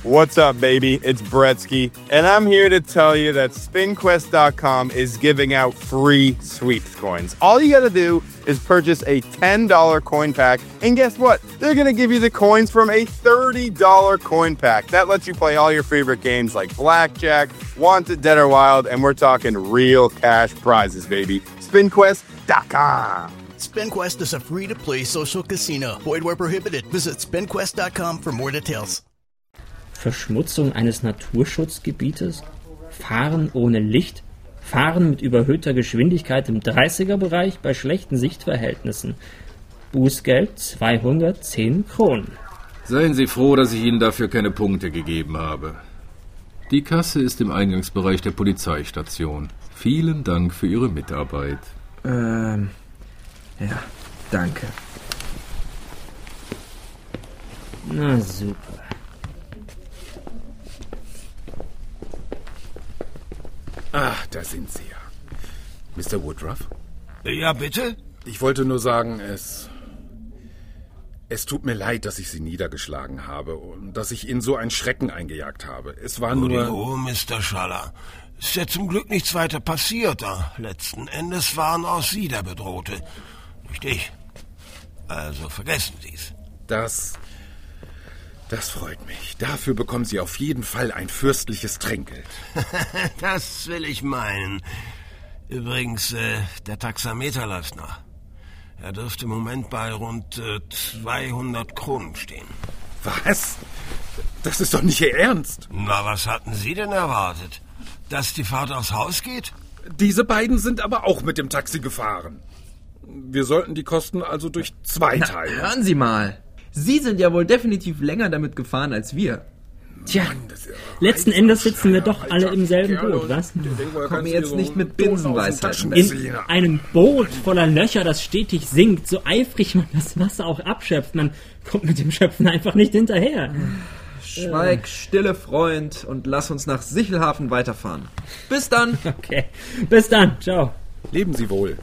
What's up, baby? It's Bretsky, and I'm here to tell you that SpinQuest.com is giving out free sweeps coins. All you gotta do is purchase a $10 coin pack, and guess what? They're gonna give you the coins from a $30 coin pack. That lets you play all your favorite games like Blackjack, Wanted, Dead or Wild, and we're talking real cash prizes, baby. SpinQuest.com. SpinQuest is a free-to-play social casino. Void where prohibited. Visit SpinQuest.com for more details. Verschmutzung eines Naturschutzgebietes, Fahren ohne Licht, Fahren mit überhöhter Geschwindigkeit im 30er-Bereich bei schlechten Sichtverhältnissen. Bußgeld 210 Kronen. Seien Sie froh, dass ich Ihnen dafür keine Punkte gegeben habe. Die Kasse ist im Eingangsbereich der Polizeistation. Vielen Dank für Ihre Mitarbeit. Ja, danke. Na super. Ach, da sind Sie ja. Mr. Woodruff? Ja, bitte? Ich wollte nur sagen, es tut mir leid, dass ich Sie niedergeschlagen habe und dass ich Ihnen so einen Schrecken eingejagt habe. Es war nur... Oh, Mr. Schaller. Ist ja zum Glück nichts weiter passiert. Letzten Endes waren auch Sie der Bedrohte. Nicht ich. Also vergessen Sie's. Das freut mich. Dafür bekommen Sie auf jeden Fall ein fürstliches Trinkgeld. Das will ich meinen. Übrigens, der Taxameter läuft noch. Er dürfte im Moment bei rund 200 Kronen stehen. Was? Das ist doch nicht Ihr Ernst. Na, was hatten Sie denn erwartet? Dass die Fahrt aufs Haus geht? Diese beiden sind aber auch mit dem Taxi gefahren. Wir sollten die Kosten also durch 2 teilen. Hören Sie mal. Sie sind ja wohl definitiv länger damit gefahren als wir. Tja, letzten Endes sitzen wir doch alle im selben Boot, was? Komm jetzt nicht mit Binsenweisheiten. In einem Boot voller Löcher, das stetig sinkt, so eifrig man das Wasser auch abschöpft. Man kommt mit dem Schöpfen einfach nicht hinterher. Schweig, stille Freund, und lass uns nach Sichelhafen weiterfahren. Bis dann. Okay, bis dann. Ciao. Leben Sie wohl.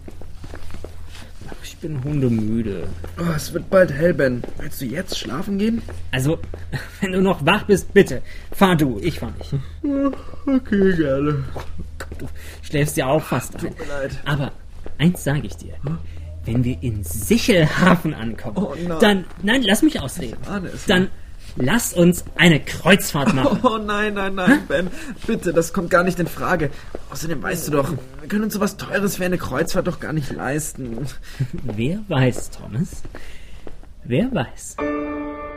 Ich bin hundemüde. Oh, es wird bald hell, Ben. Willst du jetzt schlafen gehen? Also, wenn du noch wach bist, bitte, fahr du, ich fahr nicht. Okay, gerne. Du schläfst ja auch fast ein. Tut mir leid. Aber eins sage ich dir. Wenn wir in Sichelhafen ankommen, Nein, lass mich ausreden. Dann lass uns eine Kreuzfahrt machen. Oh nein, Ben. Bitte, das kommt gar nicht in Frage. Außerdem weißt du doch, wir können uns sowas Teures für eine Kreuzfahrt doch gar nicht leisten. Wer weiß, Thomas? Wer weiß?